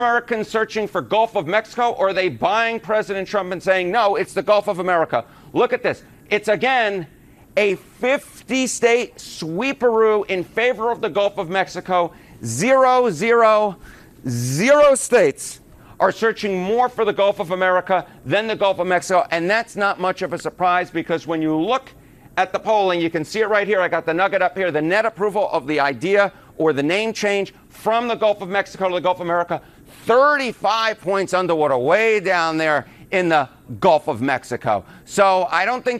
Americans searching for Gulf of Mexico, or are they buying President Trump and saying, no, it's the Gulf of America? Look at this. It's, again, a 50-state sweeperoo in favor of the Gulf of Mexico. 0, 0, 0 states are searching more for the Gulf of America than the Gulf of Mexico. And that's not much of a surprise, because when you look at the polling, you can see it right here. I got the nugget up here. The net approval of the idea or the name change from the Gulf of Mexico to the Gulf of America, 35 points underwater, way down there in the Gulf of Mexico. So I don't think